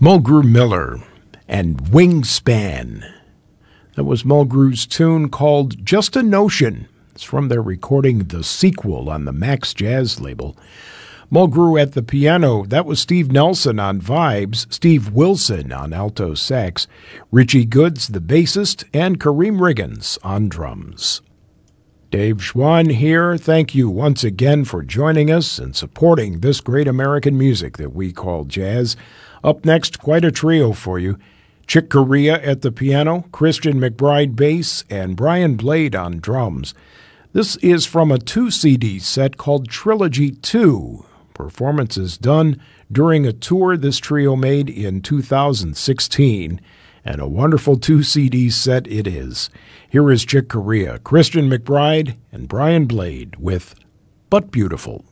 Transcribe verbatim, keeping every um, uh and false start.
Mulgrew Miller and Wingspan. That was Mulgrew's tune called Just a Notion. It's from their recording The Sequel on the Max Jazz label. Mulgrew at the piano, that was Steve Nelson on vibes, Steve Wilson on alto sax, Richie Goods, the bassist, and Kareem Riggins on drums. Dave Schwann here. Thank you once again for joining us and supporting this great American music that we call jazz. Up next, quite a trio for you. Chick Corea at the piano, Christian McBride bass, and Brian Blade on drums. This is from a two-C D set called Trilogy two. Performances done during a tour this trio made in two thousand sixteen. And a wonderful two-C D set it is. Here is Chick Corea, Christian McBride, and Brian Blade with But Beautiful.